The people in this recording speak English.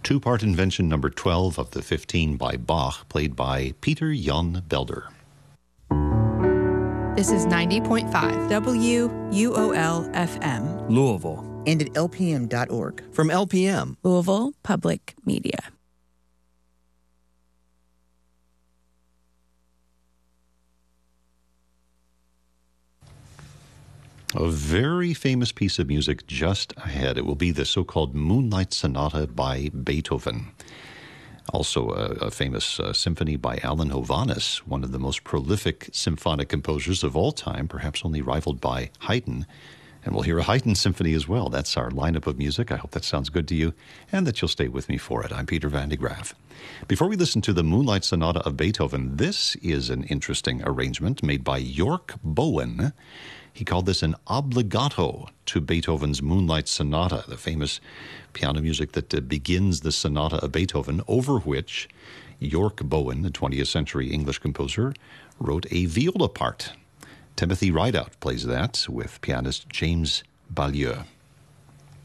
Two-part invention number 12 of the 15 by Bach, played by Peter Jan Belder. This is 90.5 WUOL-FM. Louisville. And at LPM.org. From LPM. Louisville Public Media. A very famous piece of music just ahead. It will be the so-called Moonlight Sonata by Beethoven. Also a famous symphony by Alan Hovhaness, one of the most prolific symphonic composers of all time, perhaps only rivaled by Haydn. And we'll hear a Haydn symphony as well. That's our lineup of music. I hope that sounds good to you and that you'll stay with me for it. I'm Peter Van de Graaf. Before we listen to the Moonlight Sonata of Beethoven, this is an interesting arrangement made by York Bowen. He called this an obligato to Beethoven's Moonlight Sonata, the famous piano music that begins the Sonata of Beethoven, over which York Bowen, the 20th century English composer, wrote a viola part. Timothy Rideout plays that with pianist James Ballieu.